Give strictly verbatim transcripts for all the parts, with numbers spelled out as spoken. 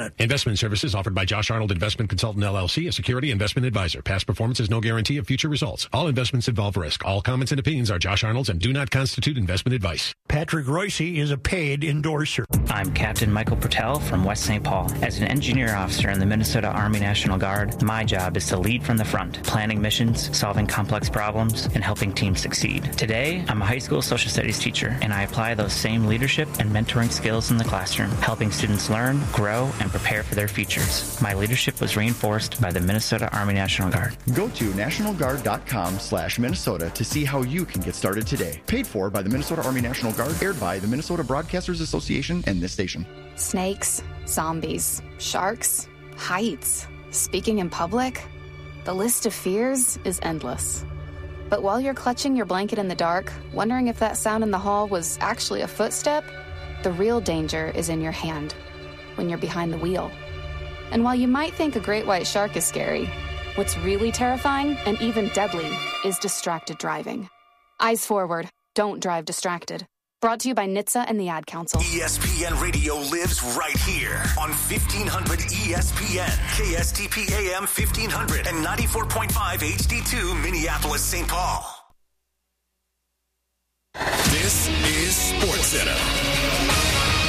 percent. Investment services offered by Josh Arnold Investment Consultant, L L C, a security investment advisor. Past performance is no guarantee of future results. All investments involve risk. All comments and opinions are Josh Arnold's and do not constitute investment advice. Patrick Royce is a paid endorser. I'm Captain Michael Patel from West Saint Paul. As an engineer officer in the Minnesota Army National Guard, my job is to lead from the front, planning missions, solving complex problems, and helping teams succeed. Today, I'm a high school social studies teacher, and I apply those same leadership and mentoring skills in the classroom, helping students learn, grow, and prepare for their futures. My leadership was reinforced by the Minnesota Army National Guard. Go to national guard dot com slash Minnesota to see how you can get started today. Paid for by the Minnesota Army National Guard, aired by the Minnesota Broadcasters Association and this station. Snakes, zombies, sharks, heights, speaking in public. The list of fears is endless. But while you're clutching your blanket in the dark, wondering if that sound in the hall was actually a footstep, the real danger is in your hand, when you're behind the wheel. And while you might think a great white shark is scary, what's really terrifying and even deadly is distracted driving. Eyes forward. Don't drive distracted. Brought to you by N H T S A and the Ad Council. E S P N Radio lives right here on fifteen hundred E S P N, K S T P A M fifteen hundred and ninety-four point five H D two Minneapolis, Saint Paul. This is SportsCenter.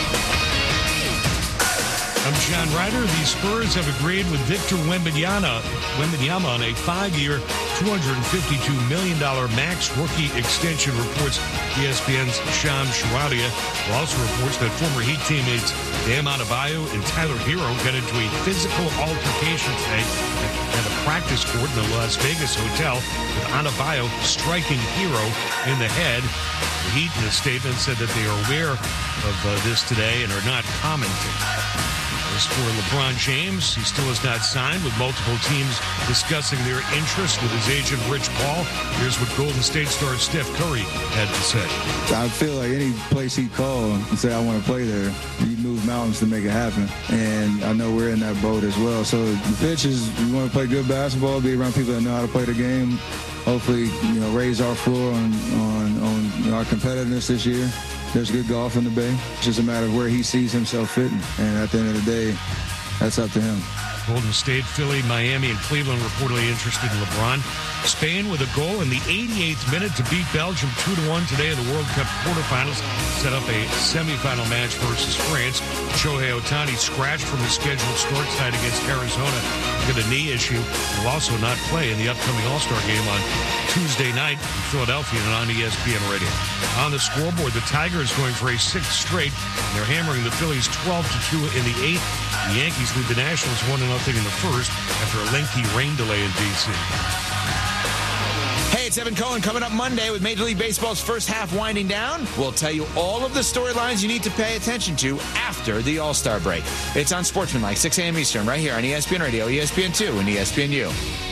I'm John Ryder. The Spurs have agreed with Victor Wembanyama, Wembanyama on a five-year, two hundred fifty-two million dollars max rookie extension, reports E S P N's Shams Charania. It also reports that former Heat teammates Bam Adebayo and Tyler Hero got into a physical altercation today at a practice court in the Las Vegas hotel, with Adebayo striking Hero in the head. The Heat, in a statement, said that they are aware of uh, this today and are not commenting. As for LeBron James, he still has not signed, with multiple teams discussing their interest with his agent Rich Paul. Here's what Golden State star Steph Curry had to say. I feel like any place he'd call and say, I want to play there, he'd move mountains to make it happen. And I know we're in that boat as well. So the pitch is, we want to play good basketball, be around people that know how to play the game, hopefully, you know, raise our floor on, on, on our competitiveness this year. There's good golf in the Bay. It's just a matter of where he sees himself fitting. And at the end of the day, that's up to him. Golden State, Philly, Miami, and Cleveland reportedly interested in LeBron. Spain with a goal in the eighty-eighth minute to beat Belgium two to one today in the World Cup quarterfinals. Set up a semifinal match versus France. Shohei Ohtani scratched from his scheduled start side against Arizona. Got a knee issue. Will also not play in the upcoming All-Star game on Tuesday night in Philadelphia and on E S P N Radio. On the scoreboard, the Tigers going for a sixth straight. And they're hammering the Phillies twelve to two in the eighth. The Yankees lead the Nationals one to nothing in the first after a lengthy rain delay in D C Hey, it's Evan Cohen coming up Monday with Major League Baseball's first half winding down. We'll tell you all of the storylines you need to pay attention to after the All-Star break. It's on Sportsmanlike, six a.m. Eastern, right here on E S P N Radio, E S P N two, and E S P N U.